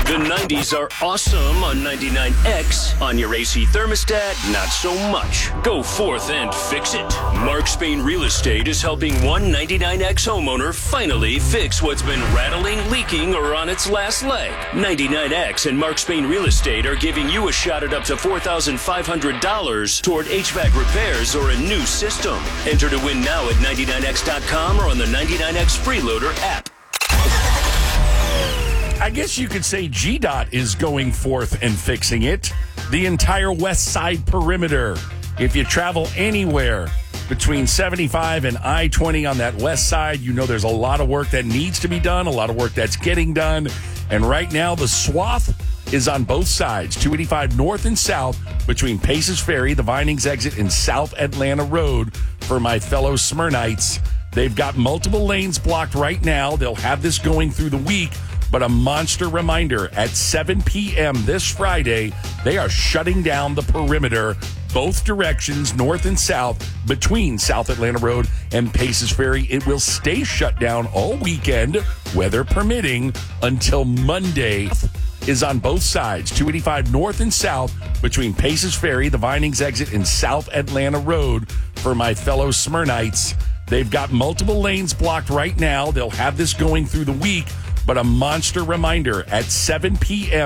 The 90s are awesome on 99X. On your AC thermostat, not so much. Go forth and fix it. Mark Spain Real Estate is helping one 99X homeowner finally fix what's been rattling, leaking, or on its last leg. 99X and Mark Spain Real Estate are giving you a shot at up to $4,500 toward HVAC repairs or a new system. Enter to win now at 99X.com or on the 99X Freeloader app. I guess you could say GDOT is going forth and fixing it. The entire west side perimeter. If you travel anywhere between 75 and I-20 on that west side, you know there's a lot of work that needs to be done, a lot of work that's getting done. And right now, the swath is on both sides, 285 north and south between Paces Ferry, the Vinings exit, and South Atlanta Road for my fellow Smyrnites. They've got multiple lanes blocked right now. They'll have this going through the week. But a monster reminder, at 7 p.m. this Friday, they are shutting down the perimeter, both directions, north and south, between South Atlanta Road and Paces Ferry. It will stay shut down all weekend, weather permitting, until Monday. Is on both sides, 285 north and south, between Paces Ferry, the Vinings exit, and South Atlanta Road for my fellow Smyrnites. They've got multiple lanes blocked right now. They'll have this going through the week. But a monster reminder, at 7 p.m.